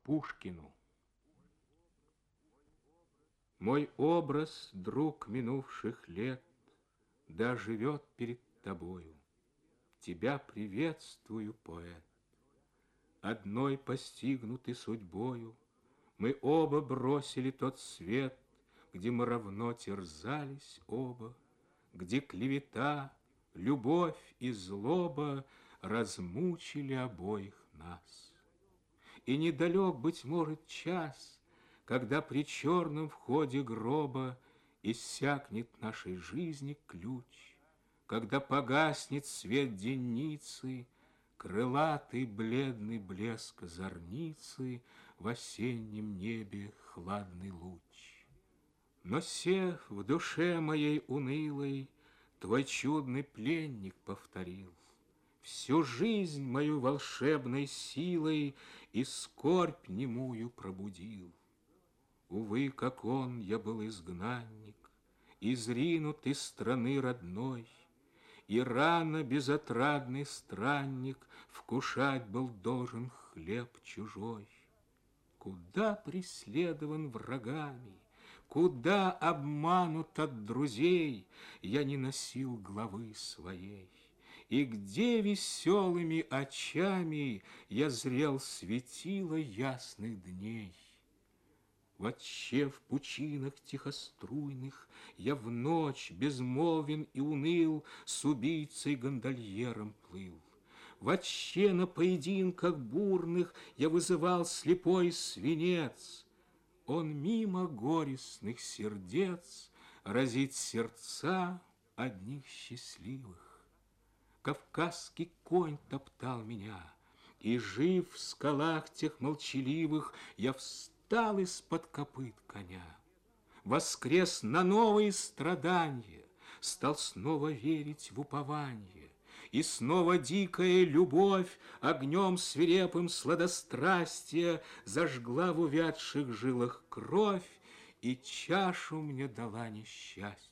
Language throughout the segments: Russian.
Пушкину. Мой образ, друг минувших лет, да живет перед тобою. Тебя приветствую, поэт. Одной постигнуты судьбою, мы оба бросили тот свет, где мы равно терзались оба, где клевета, любовь и злоба размучили обоих нас. И недалек, быть может, час, когда при черном входе гроба иссякнет нашей жизни ключ, когда погаснет свет денницы, крылатый бледный блеск зорницы, в осеннем небе хладный луч. Но сев в душе моей унылой, твой чудный пленник повторил всю жизнь мою волшебной силой и скорбь немую пробудил. Увы, как он, я был изгнанник, изринут из страны родной, и рано безотрадный странник вкушать был должен хлеб чужой. Куда преследован врагами, куда обманут от друзей, я не носил главы своей. И где веселыми очами я зрел светило ясных дней. Вообще в пучинах тихоструйных я в ночь безмолвен и уныл с убийцей-гондольером плыл. Вообще на поединках бурных я вызывал слепой свинец. Он мимо горестных сердец разит сердца одних счастливых. Кавказский конь топтал меня, и жив в скалах тех молчаливых я встал из-под копыт коня. Воскрес на новые страдания, стал снова верить в упование, и снова дикая любовь огнем свирепым сладострастия зажгла в увядших жилах кровь и чашу мне дала несчастье.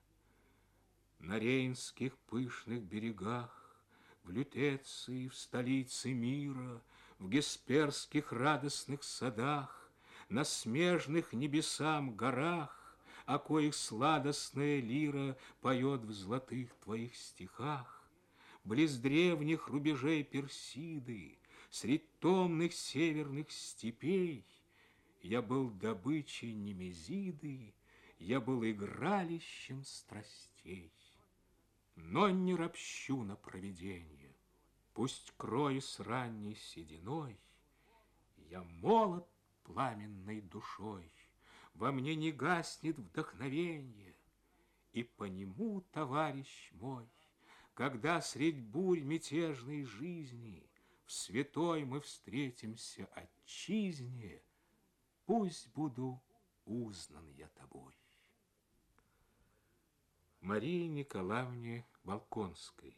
На рейнских пышных берегах, в Лютеции, в столице мира, в гесперских радостных садах, на смежных небесам горах, о коих сладостная лира поет в золотых твоих стихах, близ древних рубежей Персиды, средь томных северных степей, я был добычей Немезиды, я был игралищем страстей. Но не ропщу на провиденье, пусть крою с ранней сединой, я молод пламенной душой, во мне не гаснет вдохновенье, и по нему, товарищ мой, когда средь бурь мятежной жизни в святой мы встретимся отчизне, пусть буду узнан я тобой. Марии Николаевне Волконской.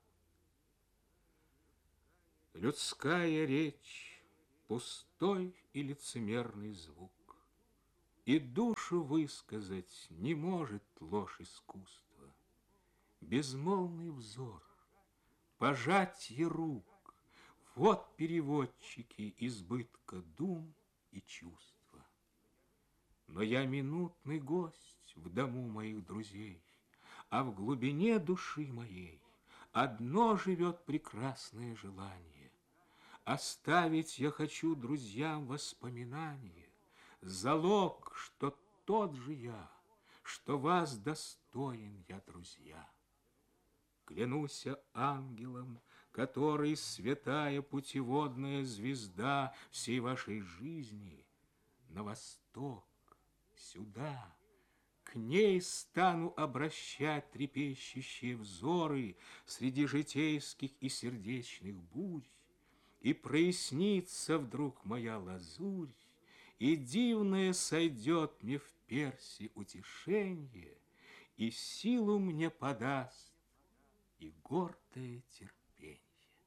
Людская речь, пустой и лицемерный звук, и душу высказать не может ложь искусства. Безмолвный взор, пожатье рук, вот переводчики избытка дум и чувства. Но я минутный гость в дому моих друзей, а в глубине души моей одно живет прекрасное желание. Оставить я хочу друзьям воспоминания, залог, что тот же я, что вас достоин я, друзья. Клянусь ангелом, который святая путеводная звезда всей вашей жизни, на восток, сюда. К ней стану обращать трепещущие взоры среди житейских и сердечных бурь, и прояснится вдруг моя лазурь, и дивное сойдет мне в перси утешенье, и силу мне подаст, и гордое терпенье.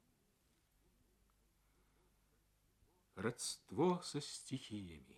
Родство со стихиями.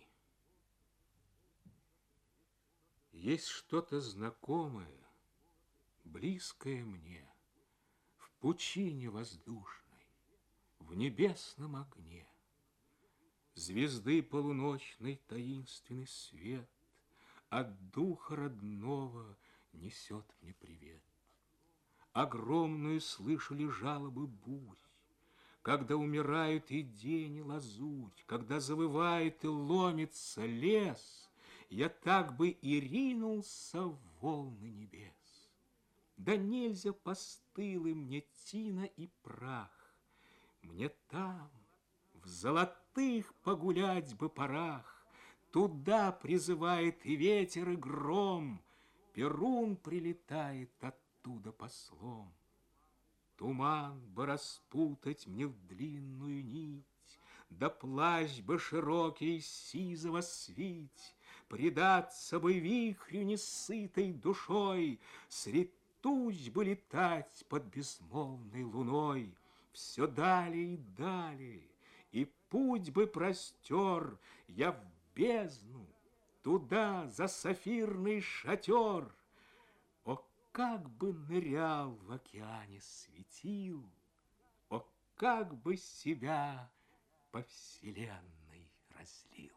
Есть что-то знакомое, близкое мне, в пучине воздушной, в небесном огне. Звезды полуночный таинственный свет от духа родного несет мне привет. Огромную слышали жалобы бурь, когда умирают и день, и лазурь, когда завывает и ломится лес, я так бы и ринулся в волны небес. Да нельзя постылы мне тина и прах, мне там, в золотых погулять бы порах, туда призывает и ветер, и гром, Перун прилетает оттуда послом. Туман бы распутать мне в длинную нить, да плащ бы широкий сизого свить, предаться бы вихрю несытой душой, средь туч бы летать под безмолвной луной, все далее и далее, и путь бы простер я в бездну, туда, за сафирный шатер. О, как бы нырял в океане светил, о, как бы себя по вселенной разлил.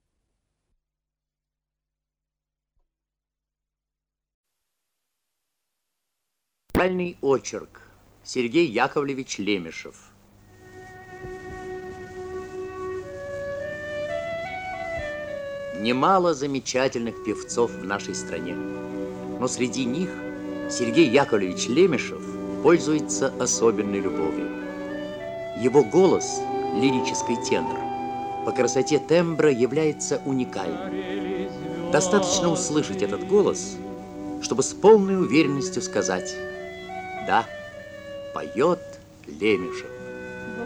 Музыкальный очерк. Сергей Яковлевич Лемешев. Немало замечательных певцов в нашей стране, но среди них Сергей Яковлевич Лемешев пользуется особенной любовью. Его голос, лирический тенор, по красоте тембра является уникальным. Достаточно услышать этот голос, чтобы с полной уверенностью сказать: да, поет Лемешев.